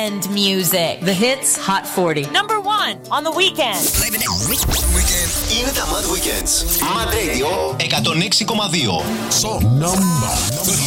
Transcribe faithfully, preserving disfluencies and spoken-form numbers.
weekend music. The hits Hot forty. Number one on the weekend. Είναι τα Mad Weekends. Mad Radio εκατόν έξι κόμμα δύο. So number